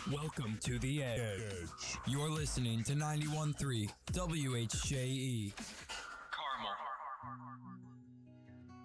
Welcome to The Edge. You're listening to 91.3 WHJE.